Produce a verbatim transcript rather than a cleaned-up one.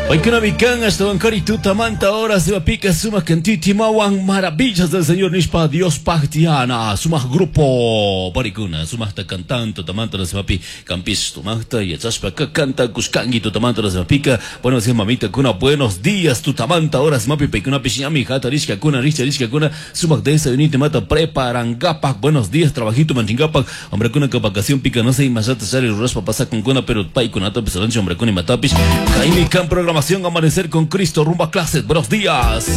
Paikanavikan hasta Bancaritu Tamanta horas de pica sumas cantitimawan maravillas del Señor Nishpa Dios Pactiana sumas grupo Baricuna sumas ta cantando Tamanta la semapi campis tumasta y echaspa que canta Cuscangi tu Tamanta la semapica buenos días mamita kuna buenos días tu Tamanta horas mapi pekuna pishinami jata rishka kuna risha rishka kuna sumas de esa unite mata preparan gapak buenos días trabajito manchingapak hombre kuna que vacación pica no sé imagínate sale el raspa pasa con kuna pero pai kuna tapis hombre kuna y matapis Jaime Can programación Amanecer con Cristo rumba clases buenos días.